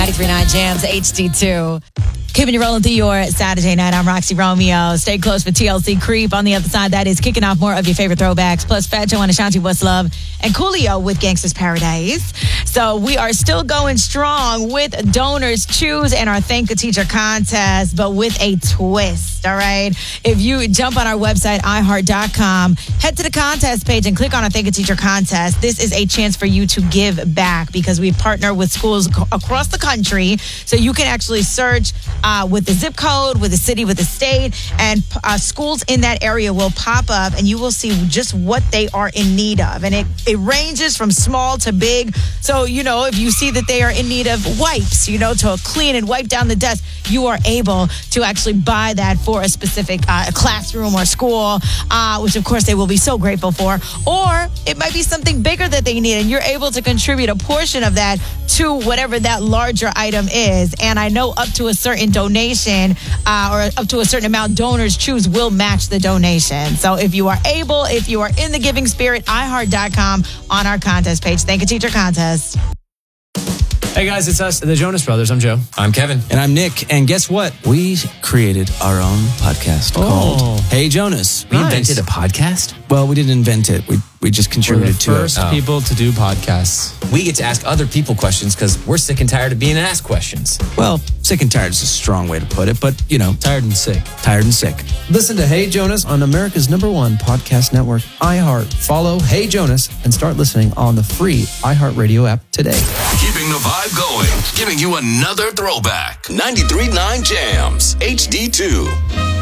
93.9 Jams HD2. Keeping you rolling through your Saturday night. I'm Roxy Romeo. Stay close for TLC Creep. On the other side, that is kicking off more of your favorite throwbacks. Plus, Fat Joe and Ashanti What's Love and Coolio with Gangsta's Paradise. So we are still going strong with Donors Choose and our Thank a Teacher contest, but with a twist, all right? If you jump on our website, iHeart.com, head to the contest page and click on our Thank a Teacher contest. This is a chance for you to give back because we partner with schools across the country. So you can actually search with the zip code, with the city, with the state, and schools in that area will pop up and you will see just what they are in need of. And it ranges from small to big. So, if you see that they are in need of wipes, to clean and wipe down the desk, you are able to actually buy that for a specific classroom or school, which of course they will be so grateful for. Or it might be something bigger that they need and you're able to contribute a portion of that to whatever that larger item is. And I know up to a certain donation or up to a certain amount, Donors Choose will match the donation. So if you are able, if you are in the giving spirit, iHeart.com on our contest page. Thank a Teacher contest. Hey guys, it's us, the Jonas Brothers. I'm Joe. I'm Kevin. And I'm Nick. And guess what? We created our own podcast called Hey Jonas. We invented a podcast? Well, we didn't invent it. We just contributed to it. First people to do podcasts. We get to ask other people questions because we're sick and tired of being asked questions. Well, sick and tired is a strong way to put it, but, Tired and sick. tired and sick. Listen to Hey Jonas on America's #1 podcast network, iHeart. Follow Hey Jonas and start listening on the free iHeartRadio app today. Keeping the vibe going, giving you another throwback. 93.9 Jams, HD2.